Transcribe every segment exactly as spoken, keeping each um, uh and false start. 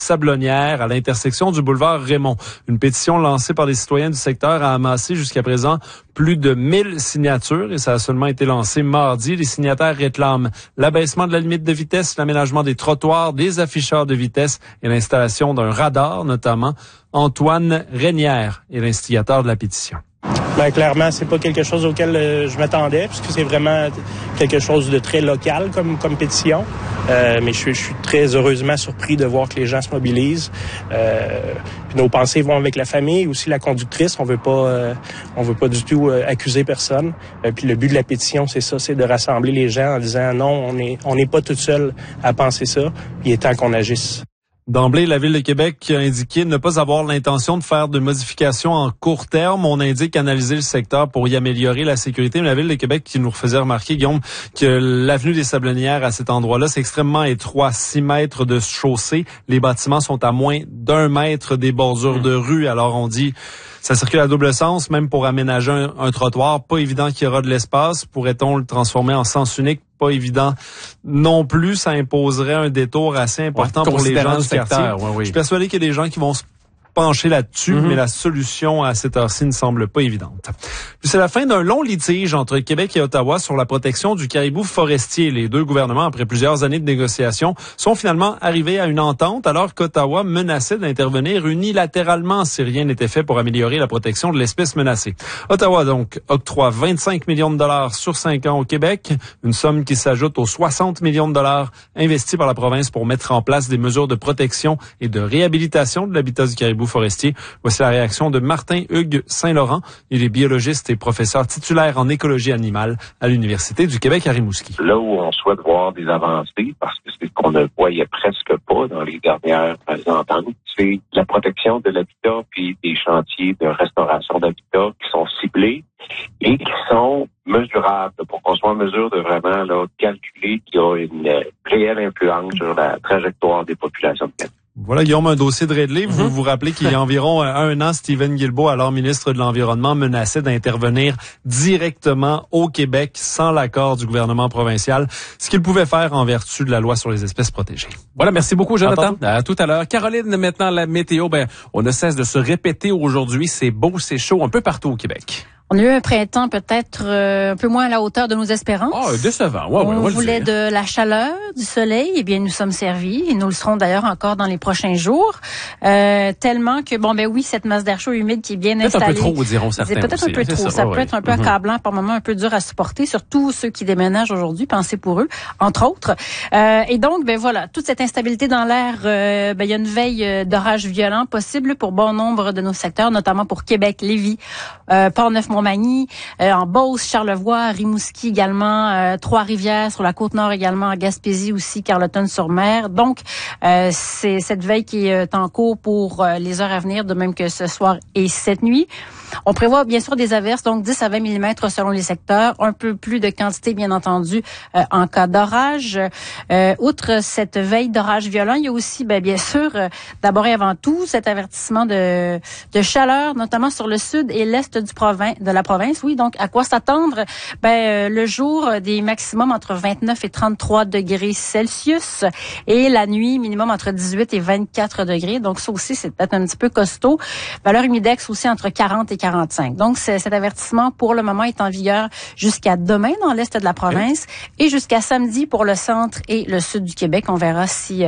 Sablonnière à l'intersection du boulevard Raymond. Une pétition lancée par les citoyens du secteur a amassé jusqu'à présent plus de mille signatures et ça a seulement été lancé mardi. Les signataires réclament l'abaissement de la limite de vitesse, l'aménagement des trottoirs, des afficheurs de vitesse et l'installation d'un radar notamment. Antoine Reynière est l'instigateur de la pétition. Ben, clairement, c'est pas quelque chose auquel euh, je m'attendais, puisque c'est vraiment quelque chose de très local comme, comme pétition. Euh, mais je suis, je suis très heureusement surpris de voir que les gens se mobilisent. Euh, puis nos pensées vont avec la famille, aussi la conductrice. On veut pas, euh, on veut pas du tout euh, accuser personne. Euh, puis le but de la pétition, c'est ça, c'est de rassembler les gens en disant non, on est, on n'est pas tout seul à penser ça. Puis il est temps qu'on agisse. D'emblée, la Ville de Québec a indiqué ne pas avoir l'intention de faire de modifications en court terme. On indique analyser le secteur pour y améliorer la sécurité. Mais la Ville de Québec qui nous faisait remarquer, Guillaume, que l'avenue des Sablonnières à cet endroit-là, c'est extrêmement étroit, six mètres de chaussée. Les bâtiments sont à moins d'un mètre des bordures de rue. Alors on dit, ça circule à double sens, même pour aménager un, un trottoir. Pas évident qu'il y aura de l'espace. Pourrait-on le transformer en sens unique? Pas évident non plus. Ça imposerait un détour assez important ouais, pour les gens du quartier. Ouais, oui. Je suis persuadé qu'il y a des gens qui vont se pencher là-dessus, mm-hmm. mais la solution à cette heure-ci ne semble pas évidente. Puis c'est la fin d'un long litige entre Québec et Ottawa sur la protection du caribou forestier. Les deux gouvernements, après plusieurs années de négociations, sont finalement arrivés à une entente alors qu'Ottawa menaçait d'intervenir unilatéralement si rien n'était fait pour améliorer la protection de l'espèce menacée. Ottawa, donc, octroie vingt-cinq millions de dollars sur cinq ans au Québec, une somme qui s'ajoute aux soixante millions de dollars investis par la province pour mettre en place des mesures de protection et de réhabilitation de l'habitat du caribou forestier. Voici la réaction de Martin-Hugues Saint-Laurent. Il est biologiste et professeur titulaire en écologie animale à l'Université du Québec à Rimouski. Là où on souhaite voir des avancées, parce que c'est ce qu'on ne voyait presque pas dans les dernières ententes, c'est la protection de l'habitat puis des chantiers de restauration d'habitat qui sont ciblés et qui sont mesurables pour qu'on soit en mesure de vraiment là, calculer qu'il y a une réelle influence sur la trajectoire des populations de Québec. Voilà, Guillaume, un dossier de réglé. Vous mm-hmm. vous rappelez qu'il y a environ un an, Stephen Guilbeault, alors ministre de l'Environnement, menaçait d'intervenir directement au Québec sans l'accord du gouvernement provincial, ce qu'il pouvait faire en vertu de la loi sur les espèces protégées. Voilà, merci beaucoup, Jonathan. À, à tout à l'heure. Caroline, maintenant la météo, ben, on ne cesse de se répéter aujourd'hui. C'est beau, c'est chaud, un peu partout au Québec. On a eu un printemps peut-être euh, un peu moins à la hauteur de nos espérances. Ah, oh, décevant. Ouais, ouais, on ouais, voulait de la chaleur, du soleil. Eh bien, nous sommes servis et nous le serons d'ailleurs encore dans les prochains jours. Euh, tellement que, bon, ben oui, cette masse d'air chaud humide qui est bien peut-être installée. Peut-être un peu trop, diront certains. C'est peut-être aussi. un peu C'est trop. Ça, ça ouais, peut ouais. être un peu Mm-hmm. accablant, par moments un peu dur à supporter, surtout ceux qui déménagent aujourd'hui. Pensez pour eux, entre autres. Euh, et donc, ben voilà, toute cette instabilité dans l'air, euh, ben il y a une veille d'orage violent possible pour bon nombre de nos secteurs, notamment pour Québec, Lévis, euh, Port-Neuf-Montmagny, euh, en Beauce, Charlevoix, Rimouski également, euh, Trois-Rivières, sur la Côte-Nord également, en Gaspésie aussi, Carleton-sur-Mer. Donc, euh, c'est cette veille qui est en cours pour euh, les heures à venir, de même que ce soir et cette nuit. On prévoit bien sûr des averses, donc dix à vingt millimètres selon les secteurs, un peu plus de quantité bien entendu euh, en cas d'orage. Euh, outre cette veille d'orage violent, il y a aussi ben, bien sûr, euh, d'abord et avant tout, cet avertissement de, de chaleur, notamment sur le sud et l'est du provin- de la province. Oui, donc à quoi s'attendre? Ben euh, le jour, des maximums entre vingt-neuf et trente-trois degrés Celsius et la nuit, minimum entre dix-huit et vingt-quatre degrés. Donc ça aussi, c'est peut-être un petit peu costaud. Valeur humidex aussi entre quarante et quarante-cinq. Donc, c'est, cet avertissement, pour le moment, est en vigueur jusqu'à demain dans l'est de la province et jusqu'à samedi pour le centre et le sud du Québec. On verra si euh,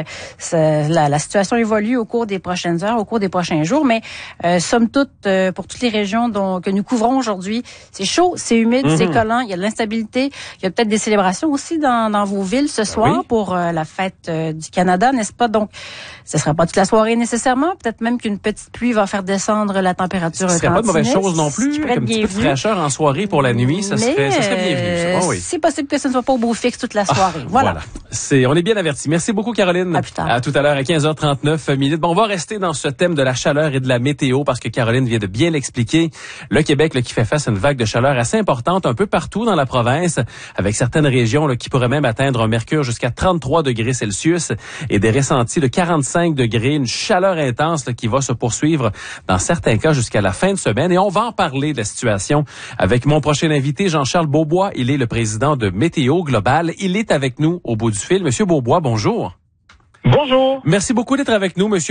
la, la situation évolue au cours des prochaines heures, au cours des prochains jours. Mais, euh, somme toute, euh, pour toutes les régions dont, que nous couvrons aujourd'hui, c'est chaud, c'est humide, mm-hmm. c'est collant, il y a de l'instabilité. Il y a peut-être des célébrations aussi dans, dans vos villes ce soir oui. pour euh, la fête euh, du Canada, n'est-ce pas? Donc, ce ne sera pas toute la soirée nécessairement. Peut-être même qu'une petite pluie va faire descendre la température. Ce serait pas de mauvaise chose non plus. Un petit peu de fraîcheur en soirée pour la nuit, ça serait, ça serait bienvenu. Ça. Oh, oui. C'est possible que ce ne soit pas au beau fixe toute la soirée. Ah, voilà. voilà. C'est, on est bien avertis. Merci beaucoup, Caroline. À plus tard. À tout à l'heure à quinze heures trente-neuf minutes. Bon, on va rester dans ce thème de la chaleur et de la météo parce que Caroline vient de bien l'expliquer. Le Québec, là, qui fait face à une vague de chaleur assez importante un peu partout dans la province, avec certaines régions, là, qui pourraient même atteindre un mercure jusqu'à trente-trois degrés Celsius et des ressentis de quarante-cinq degrés, une chaleur intense, là, qui va se poursuivre dans certains cas jusqu'à la fin de semaine. Et on va en parler de la situation avec mon prochain invité, Jean-Charles Beaubois. Il est le président de Météo Global. Il est avec nous au bout du fil. Monsieur Beaubois, bonjour. Bonjour. Merci beaucoup d'être avec nous, monsieur.